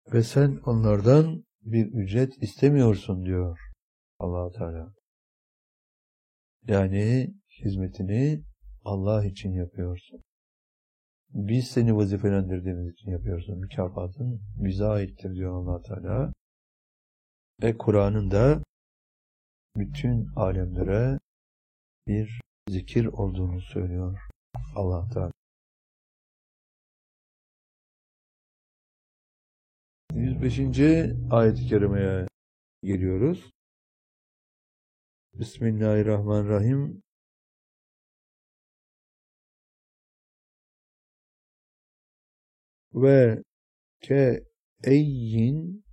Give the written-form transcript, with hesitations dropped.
Ve sen onlardan bir ücret istemiyorsun diyor Allah Teala. Yani hizmetini Allah için yapıyorsun. Biz seni vazifelendirdiğimiz için yapıyorsun. Mükafatın bize aittir diyor Allah Teala. Ve Kur'an'ın da bütün alemlere bir zikir olduğunu söylüyor Allah Teala. 105. ayet-i kerimeye geliyoruz. Bismillahirrahmanirrahim. Ve ke eyyin